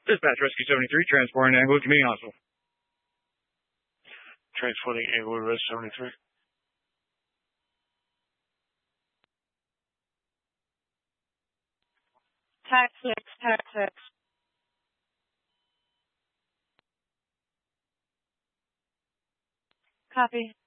Dispatch Rescue 73, transporting Englewood Community Hospital. Transporting Englewood Res 73. Tac 6, Tac 6. Copy.